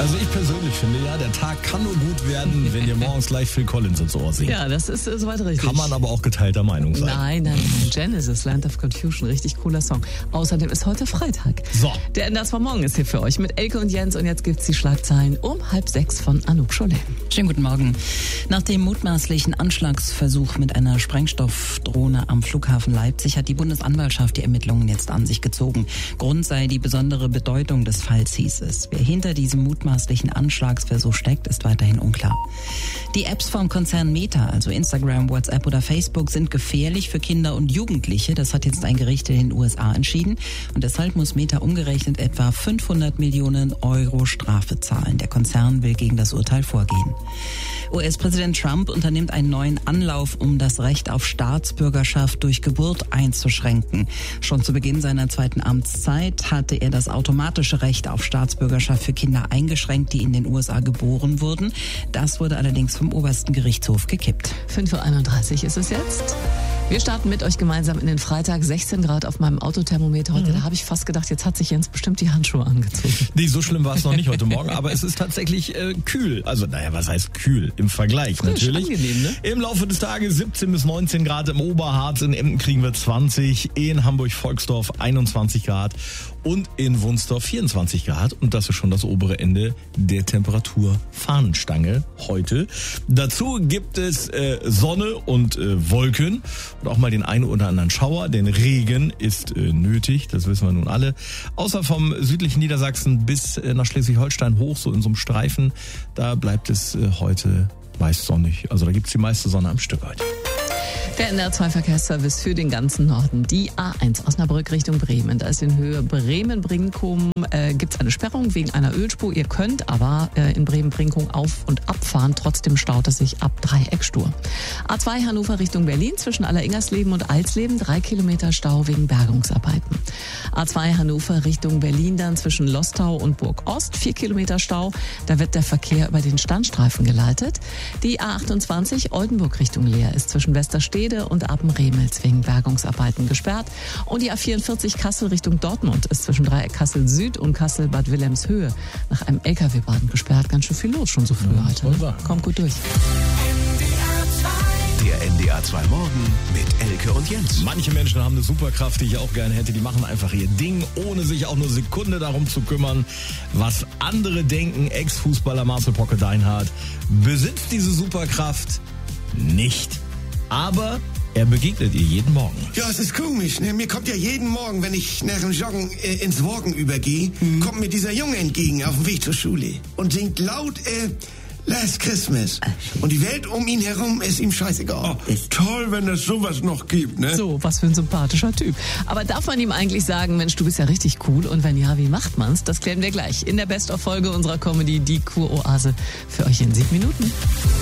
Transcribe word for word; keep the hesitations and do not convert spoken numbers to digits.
Also ich persönlich finde ja, der Tag kann nur gut werden, wenn ihr morgens gleich Phil Collins ins Ohr singt. Ja, das ist äh, soweit richtig. Kann man aber auch geteilter Meinung sein. Nein, nein, nein. Genesis, Land of Confusion, richtig cooler Song. Außerdem ist heute Freitag. So. Der Das war morgen ist hier für euch mit Elke und Jens und jetzt gibt's die Schlagzeilen um halb sechs von Anouk Scholem. Schönen guten Morgen. Nach dem mutmaßlichen Anschlagsversuch mit einer Sprengstoffdrohne am Flughafen Leipzig hat die Bundesanwaltschaft die Ermittlungen jetzt an sich gezogen. Grund sei die besondere Bedeutung des Falls, hieß es. Wer hinter diesem mutmaßlichen Anschlagsversuch steckt, ist weiterhin unklar. Die Apps vom Konzern Meta, also Instagram, WhatsApp oder Facebook, sind gefährlich für Kinder und Jugendliche. Das hat jetzt ein Gericht in den U S A entschieden. Und deshalb muss Meta umgerechnet etwa fünfhundert Millionen Euro Strafe zahlen. Der Konzern will gegen das Urteil vorgehen. U S-Präsident Trump unternimmt einen neuen Anlauf, um das Recht auf Staatsbürgerschaft durch Geburt einzuschränken. Schon zu Beginn seiner zweiten Amtszeit hatte er das automatische Recht auf Staatsbürgerschaft für Kinder eingeschränkt, die in den U S A geboren wurden. Das wurde allerdings vom obersten Gerichtshof gekippt. fünf Uhr einunddreißig ist es jetzt. Wir starten mit euch gemeinsam in den Freitag. sechzehn Grad auf meinem Autothermometer heute. Mhm. Da habe ich fast gedacht, jetzt hat sich Jens bestimmt die Handschuhe angezogen. Nee, so schlimm war es noch nicht heute Morgen, aber es ist tatsächlich äh, kühl. Also, naja, was heißt kühl? Im Vergleich Frisch, natürlich. Angenehm, ne? Im Laufe des Tages siebzehn bis neunzehn Grad im Oberharz, in Emden kriegen wir zwanzig, in Hamburg-Volksdorf einundzwanzig Grad und in Wunsdorf vierundzwanzig Grad. Und das ist schon das obere Ende der Temperaturfahnenstange heute. Dazu gibt es äh, Sonne und äh, Wolken und auch mal den einen oder anderen Schauer, denn Regen ist äh, nötig, das wissen wir nun alle. Außer vom südlichen Niedersachsen bis äh, nach Schleswig-Holstein hoch, so in so einem Streifen, da bleibt es äh, heute meist sonnig. Also da gibt's die meiste Sonne am Stück heute. Der N R zwei Verkehrsservice für den ganzen Norden. Die A eins Osnabrück Richtung Bremen. Da ist in Höhe Bremen-Brinkum äh, gibt es eine Sperrung wegen einer Ölspur. Ihr könnt aber äh, in Bremen-Brinkum auf- und abfahren. Trotzdem staut es sich ab Dreieckstur. A zwei Hannover Richtung Berlin zwischen Alleringersleben und Alsleben. Drei Kilometer Stau wegen Bergungsarbeiten. A zwei Hannover Richtung Berlin dann zwischen Lostau und Burg Ost. Vier Kilometer Stau. Da wird der Verkehr über den Standstreifen geleitet. Die A achtundzwanzig Oldenburg Richtung Leer ist zwischen Westerstede und Apen-Remels wegen Bergungsarbeiten gesperrt. Und die A vierundvierzig Kassel Richtung Dortmund ist zwischen Dreieck Kassel Süd und Kassel Bad Wilhelmshöhe nach einem L K W-Brand gesperrt. Ganz schön viel los schon so früh ja, heute. Ne? Kommt gut durch. Der N D R zwei Morgen mit Elke und Jens. Manche Menschen haben eine Superkraft, die ich auch gerne hätte. Die machen einfach ihr Ding, ohne sich auch nur Sekunde darum zu kümmern, was andere denken. Ex-Fußballer Marcel Pocke Deinhardt besitzt diese Superkraft nicht. Aber er begegnet ihr jeden Morgen. Ja, es ist komisch. Ne? Mir kommt ja jeden Morgen, wenn ich nach dem Joggen äh, ins Walken übergehe, mhm. kommt mir dieser Junge entgegen auf dem Weg zur Schule und singt laut äh, Last Christmas. Und die Welt um ihn herum ist ihm scheißegal. Oh, toll, wenn es sowas noch gibt, ne? So, was für ein sympathischer Typ. Aber darf man ihm eigentlich sagen, Mensch, du bist ja richtig cool? Und wenn ja, wie macht man's? Das klären wir gleich in der Best-of-Folge unserer Comedy Die Kuroase für euch in sieben Minuten.